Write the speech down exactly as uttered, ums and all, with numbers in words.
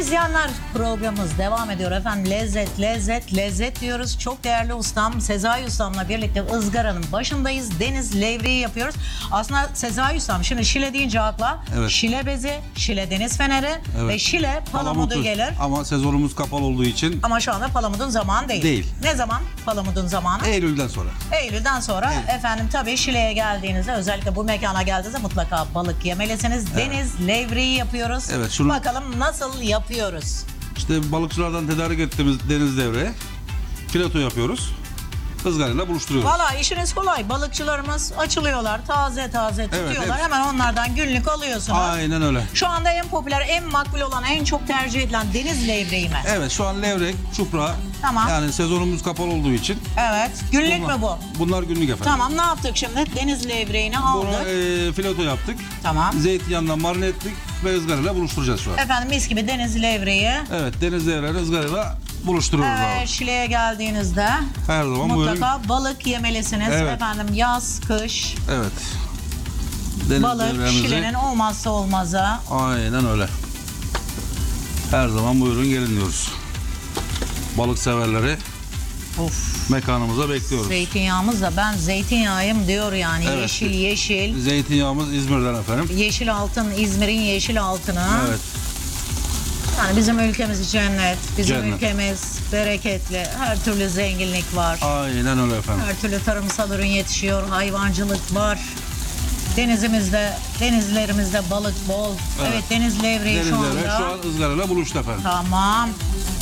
izleyenler, programımız devam ediyor efendim. Lezzet, lezzet, lezzet diyoruz. Çok değerli ustam Sezai Ustam'la birlikte ızgaranın başındayız. Deniz levreği yapıyoruz. Aslında Sezai Ustam şimdi şile deyince akla Evet. şile bezi, şile deniz feneri Evet. ve şile palamudu Palamutu. gelir. Ama sezonumuz kapalı olduğu için Ama şu anda palamudun zamanı değil. Değil. Ne zaman palamudun zamanı? Eylül'den sonra. Eylül'den sonra efendim tabii Şile'ye geldiğinizde, özellikle bu mekana geldiğinizde mutlaka balık yemelisiniz. Deniz levreği yapıyoruz. Evet, şunu- Bakalım nasıl yapıyoruz? İşte balıkçılardan tedarik ettiğimiz deniz devreye fileto yapıyoruz. Izgarayla buluşturuyoruz. Valla işiniz kolay. Balıkçılarımız açılıyorlar, taze taze tutuyorlar. hepsi. Hemen onlardan günlük alıyorsunuz. Aynen öyle. Şu anda en popüler, en makbul olan, en çok tercih edilen deniz levreği mi? Evet, şu an levrek, çupra. Tamam. Yani sezonumuz kapalı olduğu için. Evet. Günlük bunlar, mü bu? Bunlar günlük efendim. Tamam, ne yaptık şimdi? Deniz levreğini Bunu aldık. e, fileto yaptık. Tamam. Zeytinyağından marine ettik ve ızgarayla buluşturacağız şu an. Efendim mis gibi deniz levreği. Evet, deniz devreyle ızgarayla buluşturuyoruz Evet, abi. Şile'ye geldiğinizde Her zaman buyurun. mutlaka balık yemelisiniz. Evet. Efendim yaz, kış, Evet. Deniz balık devremizi- Şile'nin olmazsa olmazı. Aynen öyle. Her zaman buyurun gelin diyoruz. Balık severleri Of. mekanımıza bekliyoruz. Zeytinyağımız da, ben zeytinyağıyım diyor yani. Evet. Yeşil yeşil. Zeytinyağımız İzmir'den efendim. Yeşil altın, İzmir'in yeşil altını. Evet. Yani bizim ülkemiz cennet, bizim Cennet. ülkemiz bereketli, her türlü zenginlik var. Aynen öyle efendim. Her türlü tarımsal ürün yetişiyor, hayvancılık var. Denizimizde, denizlerimizde balık bol. Evet, Evet. deniz levreği Deniz şu devre anda. şu an ızgarayla buluştu efendim. Tamam.